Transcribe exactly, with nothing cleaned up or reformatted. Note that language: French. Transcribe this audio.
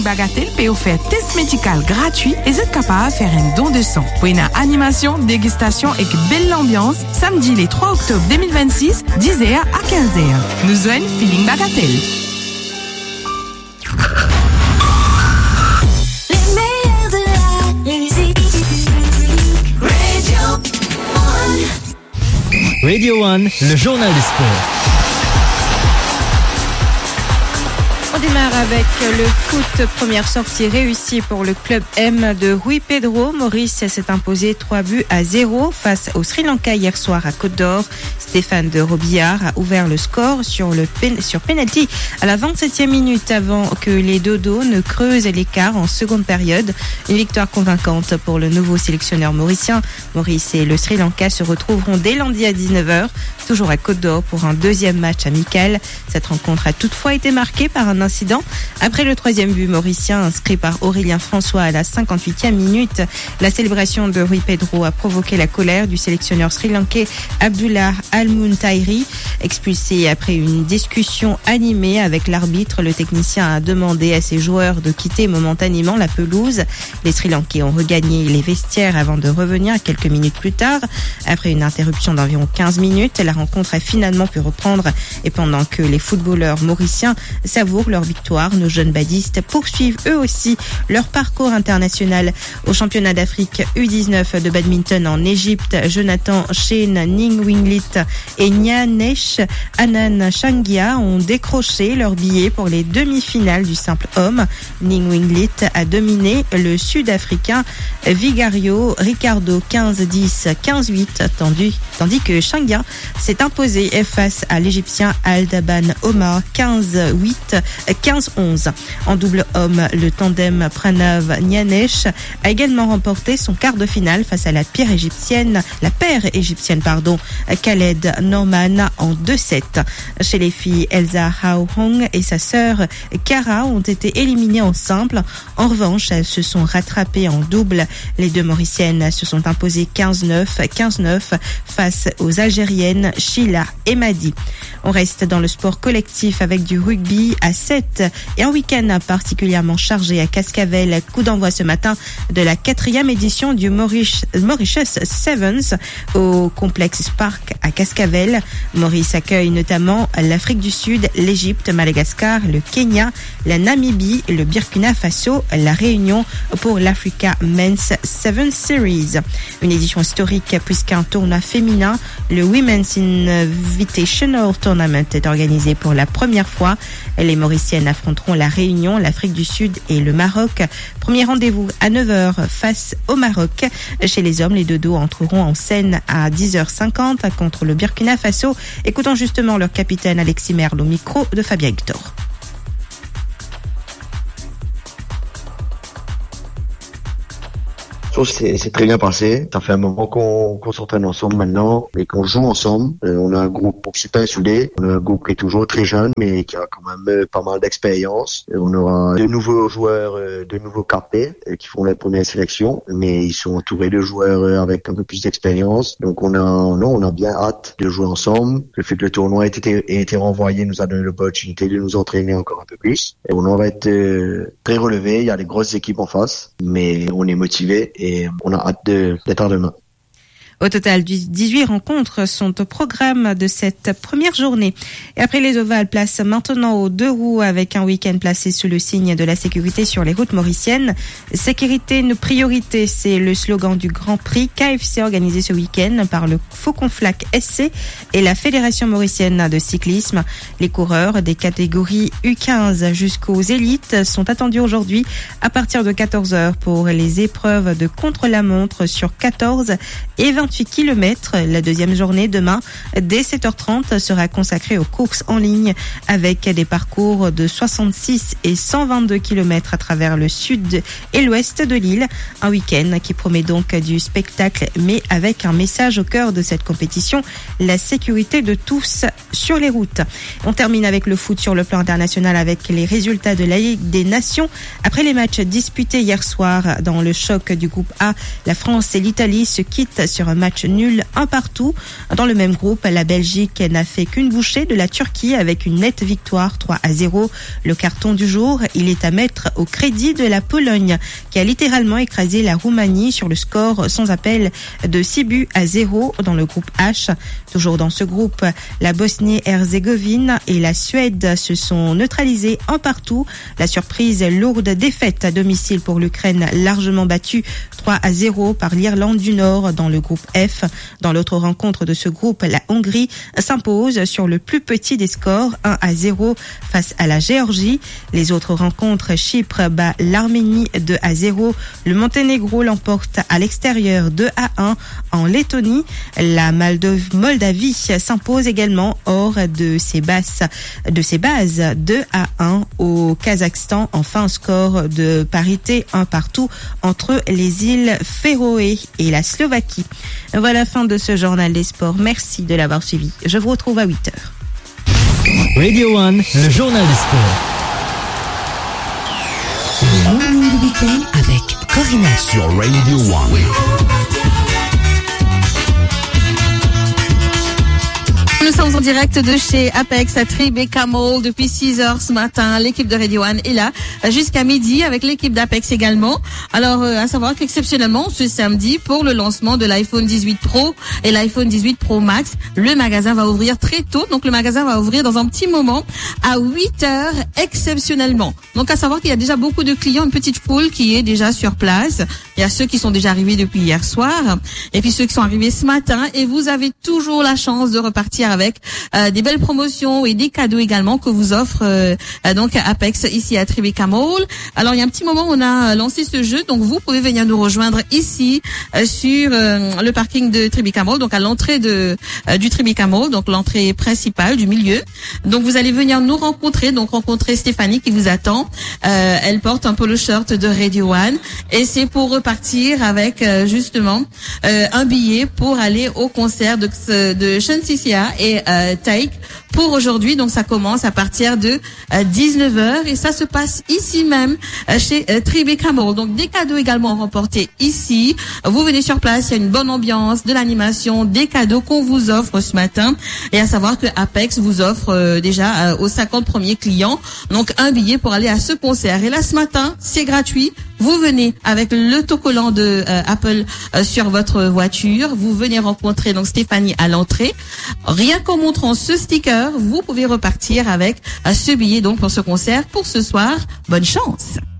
Bagatelle peut offrir test médical gratuit et vous êtes capable de faire un don de sang. Pour une animation, dégustation et belle ambiance, samedi les trois octobre deux mille vingt-six, dix heures à quinze heures. Nous joignons Feeling Bagatelle. Les meilleurs de la musique. Radio One. Radio One, le journal du sport. On démarre avec le foot. Première sortie réussie pour le club M de Rui Pedro. Maurice s'est imposé trois buts à zéro face au Sri Lanka hier soir à Côte d'Or. Stéphane de Robillard a ouvert le score sur le pen- sur penalty à la vingt-septième minute avant que les Dodos ne creusent l'écart en seconde période. Une victoire convaincante pour le nouveau sélectionneur mauricien. Maurice et le Sri Lanka se retrouveront dès lundi à dix-neuf heures, toujours à Côte d'Or pour un deuxième match amical. Cette rencontre a toutefois été marquée par un incident après le troisième but mauricien inscrit par Aurélien François à la cinquante-huitième minute. La célébration de Rui Pedro a provoqué la colère du sélectionneur sri-lankais Abdullah Al-Muntairi. Expulsé après une discussion animée avec l'arbitre, le technicien a demandé à ses joueurs de quitter momentanément la pelouse. Les Sri-Lankais ont regagné les vestiaires avant de revenir quelques minutes plus tard. Après une interruption d'environ quinze minutes, la rencontre a finalement pu reprendre et pendant que les footballeurs mauriciens savourent leur victoire, nos jeunes badistes poursuivent eux aussi leur parcours international. Au championnat d'Afrique U dix-neuf de badminton en Égypte, Jonathan Shane, Ning Winglit et Nyanesh Anan Shangia ont décroché leur billet pour les demi-finales du simple homme. Ning Winglit a dominé le Sud-Africain Vigario Ricardo quinze dix, quinze huit, tandis, tandis que Shangia s'est imposé face à l'Égyptien Aldaban Omar quinze huit, quinze onze. En double homme, le tandem Pranav Nyanesh a également remporté son quart de finale face à la paire égyptienne, la paire égyptienne, pardon, Khaled Norman en deux sept. Chez les filles, Elsa Hao Hong et sa sœur Kara ont été éliminées en simple. En revanche, elles se sont rattrapées en double. Les deux Mauriciennes se sont imposées quinze neuf, quinze neuf face aux Algériennes Sheila et Madi. On reste dans le sport collectif avec du rugby à sept et un week-end particulièrement chargé à Cascavel. Coup d'envoi ce matin de la quatrième édition du Mauritius, Mauritius Sevens au complexe Parc à Cascavel. Maurice accueille notamment l'Afrique du Sud, l'Égypte, Madagascar, le Kenya, la Namibie, le Burkina Faso, la Réunion pour l'Africa Men's Seven Series. Une édition historique puisqu'un tournoi féminin, le Women's Invitational Tournament, est organisé pour la première fois. Les Mauriciennes affronteront la Réunion, l'Afrique du Sud et le Maroc. Premier rendez-vous à neuf heures face au Maroc. Chez les hommes, les Dodos entreront en scène à dix heures cinquante contre le Burkina Faso. Écoutons justement leur capitaine Alexis Merle au micro de Fabien Hector. C'est, c'est très bien passé. Ça fait un moment qu'on, qu'on s'entraîne ensemble maintenant et qu'on joue ensemble. Euh, on a un groupe super soudé. On a un groupe qui est toujours très jeune, mais qui a quand même pas mal d'expérience. Et on aura de nouveaux joueurs, euh, de nouveaux capés euh, qui font la première sélection, mais ils sont entourés de joueurs euh, avec un peu plus d'expérience. Donc on a, non, on a bien hâte de jouer ensemble. Le fait que le tournoi ait été, ait été renvoyé nous a donné l'opportunité de nous entraîner encore un peu plus. Et on va être euh, très relevé. Il y a des grosses équipes en face, mais on est motivé. Et on a hâte de, d'être demain. Au total, dix-huit rencontres sont au programme de cette première journée. Et après les ovales, place maintenant aux deux roues avec un week-end placé sous le signe de la sécurité sur les routes mauriciennes. Sécurité, une priorité, c'est le slogan du Grand Prix K F C organisé ce week-end par le Faucon Flac S C et la Fédération mauricienne de cyclisme. Les coureurs des catégories U quinze jusqu'aux élites sont attendus aujourd'hui à partir de quatorze heures pour les épreuves de contre-la-montre sur quatorze et vingt-huit kilomètres. La deuxième journée demain dès sept heures trente sera consacrée aux courses en ligne avec des parcours de soixante-six et cent vingt-deux kilomètres à travers le sud et l'ouest de l'île. Un week-end qui promet donc du spectacle mais avec un message au cœur de cette compétition, la sécurité de tous sur les routes. On termine avec le foot sur le plan international avec les résultats de la Ligue des Nations. Après les matchs disputés hier soir dans le choc du groupe A, la France et l'Italie se quittent sur un match nul un partout. Dans le même groupe, la Belgique n'a fait qu'une bouchée de la Turquie avec une nette victoire trois à zéro. Le carton du jour, il est à mettre au crédit de la Pologne qui a littéralement écrasé la Roumanie sur le score sans appel de six buts à zéro dans le groupe H. Toujours dans ce groupe, la Bosnie-Herzégovine et la Suède se sont neutralisées un partout. La surprise, lourde défaite à domicile pour l'Ukraine, largement battue trois à zéro par l'Irlande du Nord dans le groupe F. Dans l'autre rencontre de ce groupe, la Hongrie s'impose sur le plus petit des scores, un à zéro face à la Géorgie. Les autres rencontres, Chypre bat l'Arménie deux à zéro. Le Monténégro l'emporte à l'extérieur deux à un en Lettonie. La Moldavie s'impose également hors de ses bases, de ses bases deux à un au Kazakhstan. Enfin, un score de parité un partout entre les îles Féroé et la Slovaquie. Voilà la fin de ce journal des sports. Merci de l'avoir suivi. Je vous retrouve à huit heures. Radio One, le journal des sports. Le morning du week-end avec Corinna sur Radio One. Nous sommes en direct de chez Apex à Tribeca Mall depuis six heures ce matin. L'équipe de Radio One est là jusqu'à midi avec l'équipe d'Apex également. Alors, euh, à savoir qu'exceptionnellement, ce samedi, pour le lancement de l'iPhone dix-huit Pro et l'iPhone dix-huit Pro Max, le magasin va ouvrir très tôt. Donc, le magasin va ouvrir dans un petit moment à huit heures exceptionnellement. Donc, à savoir qu'il y a déjà beaucoup de clients, une petite foule qui est déjà sur place. Il y a ceux qui sont déjà arrivés depuis hier soir et puis ceux qui sont arrivés ce matin. Et vous avez toujours la chance de repartir avec euh, des belles promotions et des cadeaux également que vous offre euh, donc Apex ici à Tribeca Mall. Alors il y a un petit moment on a lancé ce jeu, donc vous pouvez venir nous rejoindre ici euh, sur euh, le parking de Tribeca Mall, donc à l'entrée de euh, du Tribeca Mall, donc l'entrée principale du milieu. Donc vous allez venir nous rencontrer, donc rencontrer Stéphanie qui vous attend. Euh, elle porte un polo shirt de Radio One et c'est pour repartir avec euh, justement euh, un billet pour aller au concert de de Shansia et euh, Taïk pour aujourd'hui. Donc ça commence à partir de euh, dix-neuf heures et ça se passe ici même euh, chez euh, Tribeca Mall. Donc des cadeaux également remportés ici. Vous venez sur place, il y a une bonne ambiance, de l'animation, des cadeaux qu'on vous offre ce matin. Et à savoir que Apex vous offre euh, déjà euh, aux cinquante premiers clients donc un billet pour aller à ce concert. Et là ce matin, c'est gratuit. Vous venez avec l'autocollant de euh, Apple euh, sur votre voiture. Vous venez rencontrer donc Stéphanie à l'entrée. Rien qu'en montrant ce sticker, vous pouvez repartir avec euh, ce billet donc pour ce concert pour ce soir. Bonne chance.